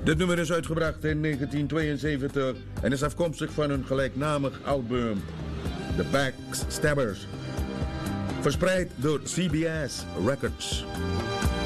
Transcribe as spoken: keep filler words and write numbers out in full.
Dit nummer is uitgebracht in negentien tweeënzeventig en is afkomstig van een gelijknamig album, The Backstabbers, verspreid door C B S Records.